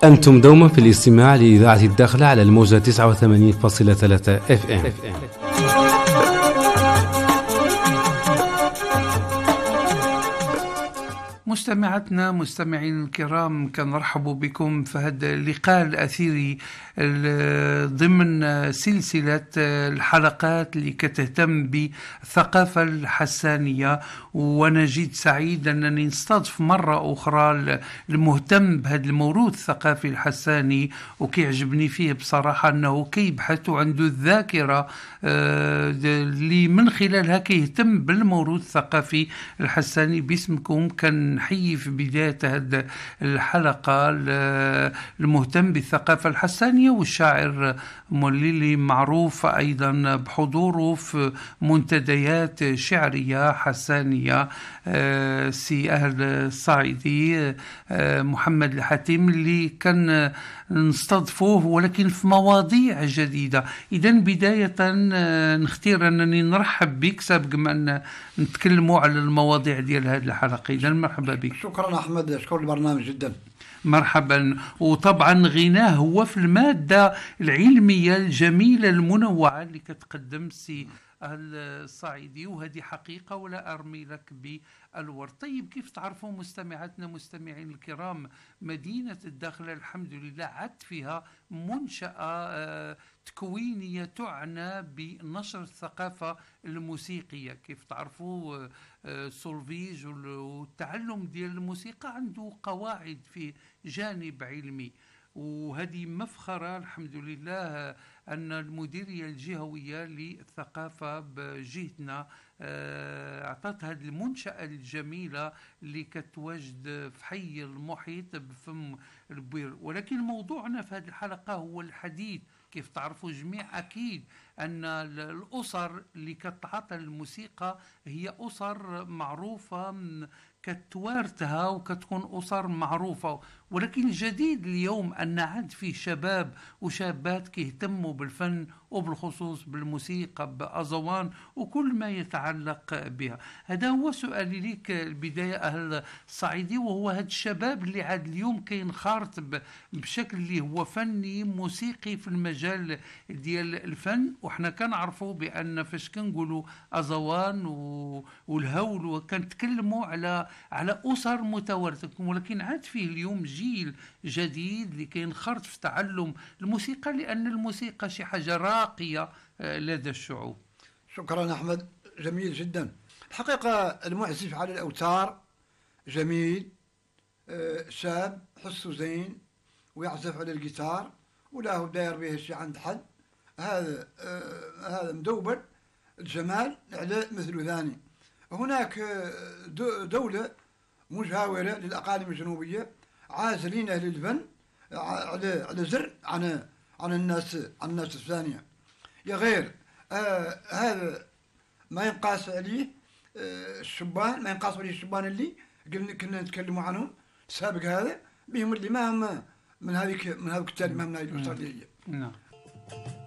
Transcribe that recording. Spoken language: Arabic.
أنتم دوما في الاستماع لإذاعة الداخلة على الموجة 89.3 FM. مستمعاتنا مستمعين الكرام، كنرحب بكم في هذا اللقاء الأثيري ضمن سلسلة الحلقات اللي كتهتم بالثقافة الحسانية. ونجد سعيد أنني نستضيف مرة أخرى المهتم بهذا الموروث الثقافي الحساني، وكيعجبني فيه بصراحة أنه كيبحث وعنده الذاكرة اللي من خلالها كيهتم بالموروث الثقافي الحساني. باسمكم كنحيي في بداية هذه الحلقة المهتم بالثقافة الحسانية والشاعر موليلي، معروف أيضا بحضوره في منتديات شعرية حسانية، سي أهل الصعيدي محمد الحاتم، اللي كان نستضفوه ولكن في مواضيع جديدة. إذن بداية نختار أنني نرحب بك سابق ما نتكلموا على المواضيع ديال هذه الحلقة. إذن مرحبا بك. شكرا أحمد، شكرا البرنامج جدا. مرحبا. وطبعا غناه هو في المادة العلمية الجميلة المنوعة اللي كتقدم سي الصعيدي، وهذه حقيقة ولا أرمي لك بالورد. طيب، كيف تعرفوا مستمعاتنا مستمعين الكرام، مدينة الداخلة الحمد لله عد فيها منشأة تكوينية تعنى بنشر الثقافة الموسيقية. كيف تعرفوا سولفيج والتعلم ديال الموسيقى عنده قواعد في جانب علمي، وهذه مفخرة الحمد لله أن المديرية الجهوية للثقافة بجهتنا أعطت هذه المنشأة الجميلة اللي كتواجد في حي المحيط بفم البير. ولكن موضوعنا في هذه الحلقة هو الحديث. كيف تعرفوا جميع أكيد أن الأسر اللي كتعاطى الموسيقى هي أسر معروفة كتوارثها وكتكون أسر معروفة، ولكن الجديد اليوم أن عاد فيه شباب وشابات كيهتموا بالفن وبالخصوص بالموسيقى بأزوان وكل ما يتعلق بها. هذا هو سؤالي ليك البداية أهل الصعيدي، وهو هذا الشباب اللي عاد اليوم كينخرط بشكل اللي هو فني موسيقي في المجال ديال الفن. وحنا كنعرفوا بأن فاش كنقولوا أزوان والهول وكنتكلموا على أسر متوارثة، ولكن عاد فيه اليوم جيل جديد اللي كينخرط في تعلم الموسيقى، لأن الموسيقى شي حاجة راقية لدى الشعوب. شكرا أحمد، جميل جدا. الحقيقة المعزف على الأوتار جميل، شاب حسه زين ويعزف على الجيتار ولا داير به شي عند حد. هذا مدوبر الجمال على مثل ثاني. هناك دولة مجاورة للأقاليم الجنوبية عازلين أهل الفن على زر عن الناس الثانية. يا غير هذا ما ينقاس عليه الشبان، ما ينقاس عليه الشبان اللي كنا نتكلموا عنهم سابق، هذا بهم اللي ما هم من هذيك التالي، ما من هذه الأسرة. نعم.